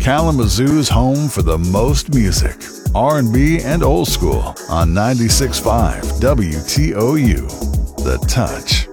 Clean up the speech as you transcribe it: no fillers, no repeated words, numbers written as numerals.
Kalamazoo's home for the most music, R&B, and old school on 96.5 WTOU. The Touch.